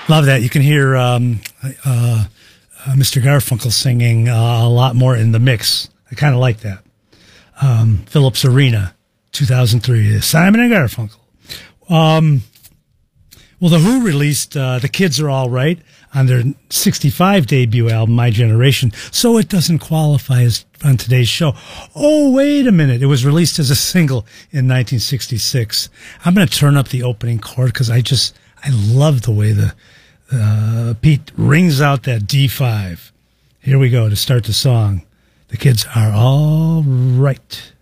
Love that. You can hear Mr. Garfunkel singing a lot more in the mix. I kind of like that. Phillips Arena, 2003. Simon and Garfunkel. Well, The Who released The Kids Are All Right on their 65 debut album, My Generation, so it doesn't qualify as on today's show. Oh, wait a minute. It was released as a single in 1966. I'm going to turn up the opening chord because I love the way Pete rings out that D5. Here we go to start the song. The Kids Are All Right.